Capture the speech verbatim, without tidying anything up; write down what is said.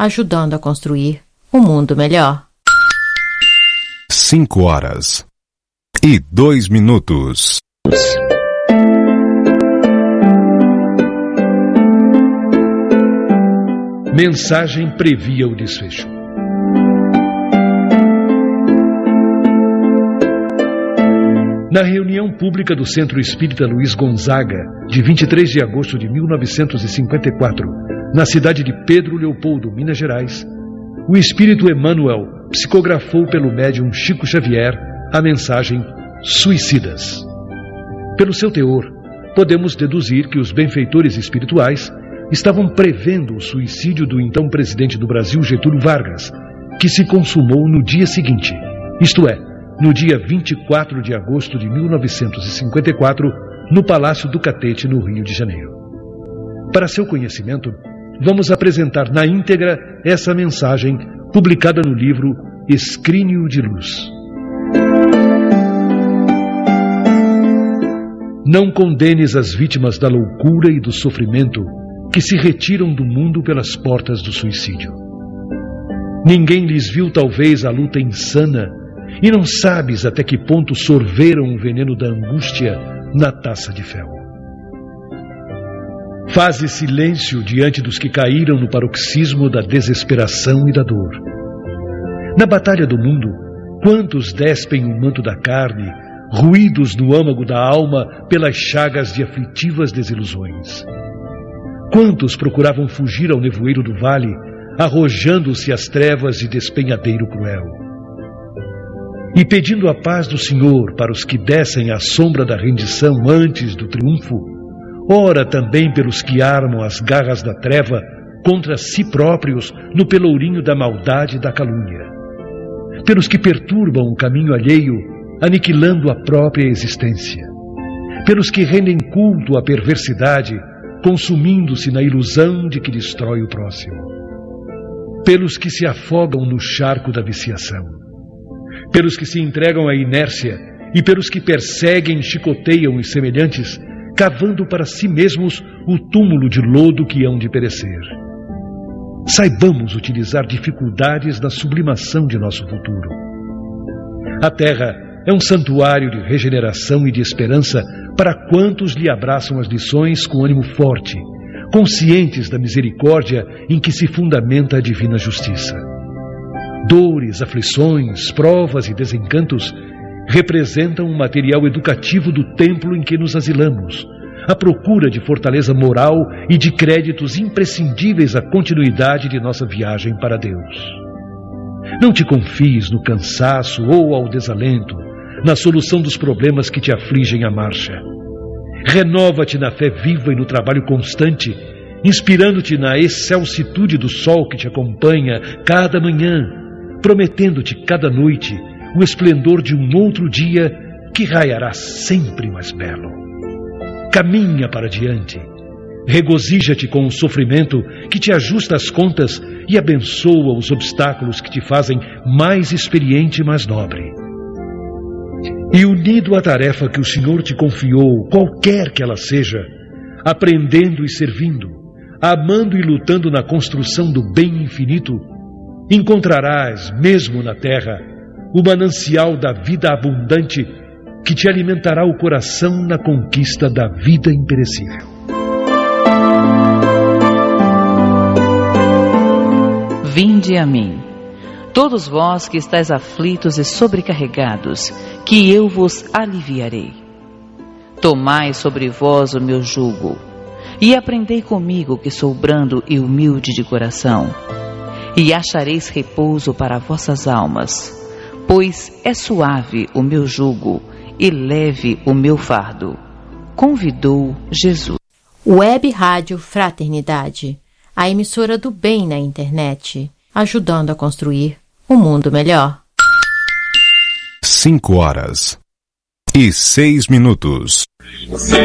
ajudando a construir um mundo melhor. Cinco horas e dois minutos. Mensagem previa o desfecho. Na reunião pública do Centro Espírita Luiz Gonzaga, de vinte e três de agosto de mil novecentos e cinquenta e quatro, na cidade de Pedro Leopoldo, Minas Gerais, o Espírito Emmanuel psicografou pelo médium Chico Xavier a mensagem Suicidas. Pelo seu teor, podemos deduzir que os benfeitores espirituais estavam prevendo o suicídio do então presidente do Brasil, Getúlio Vargas, que se consumou no dia seguinte, isto é, no dia vinte e quatro de agosto de mil novecentos e cinquenta e quatro, no Palácio do Catete, no Rio de Janeiro. Para seu conhecimento, vamos apresentar na íntegra essa mensagem publicada no livro Escrínio de Luz. Não condenes as vítimas da loucura e do sofrimento que se retiram do mundo pelas portas do suicídio. Ninguém lhes viu talvez a luta insana e não sabes até que ponto sorveram o veneno da angústia na taça de fel. Faze silêncio diante dos que caíram no paroxismo da desesperação e da dor. Na batalha do mundo, quantos despem o manto da carne, ruídos no âmago da alma pelas chagas de aflitivas desilusões? Quantos procuravam fugir ao nevoeiro do vale, arrojando-se às trevas de despenhadeiro cruel? E pedindo a paz do Senhor para os que descem à sombra da rendição antes do triunfo, ora também pelos que armam as garras da treva contra si próprios no pelourinho da maldade e da calúnia, pelos que perturbam o caminho alheio, aniquilando a própria existência, pelos que rendem culto à perversidade, consumindo-se na ilusão de que destrói o próximo, pelos que se afogam no charco da viciação, pelos que se entregam à inércia e pelos que perseguem e chicoteiam os semelhantes, cavando para si mesmos o túmulo de lodo que hão de perecer. Saibamos utilizar dificuldades na sublimação de nosso futuro. A terra é um santuário de regeneração e de esperança para quantos lhe abraçam as lições com ânimo forte, conscientes da misericórdia em que se fundamenta a divina justiça. Dores, aflições, provas e desencantos representam um material educativo do templo em que nos asilamos, à procura de fortaleza moral e de créditos imprescindíveis à continuidade de nossa viagem para Deus. Não te confies no cansaço ou ao desalento, na solução dos problemas que te afligem a marcha. Renova-te na fé viva e no trabalho constante, inspirando-te na excelsitude do sol que te acompanha cada manhã, prometendo-te cada noite o esplendor de um outro dia que raiará sempre mais belo. Caminha para diante, regozija-te com o sofrimento que te ajusta as contas e abençoa os obstáculos que te fazem mais experiente e mais nobre. E unido à tarefa que o Senhor te confiou, qualquer que ela seja, aprendendo e servindo, amando e lutando na construção do bem infinito, encontrarás, mesmo na terra, o manancial da vida abundante que te alimentará o coração na conquista da vida imperecível. Vinde a mim, todos vós que estáis aflitos e sobrecarregados, que eu vos aliviarei. Tomai sobre vós o meu jugo, e aprendei comigo, que sou brando e humilde de coração, e achareis repouso para vossas almas, pois é suave o meu jugo e leve o meu fardo. Convidou Jesus. Web Rádio Fraternidade, a emissora do bem na internet, ajudando a construir um mundo melhor. Cinco horas e seis minutos.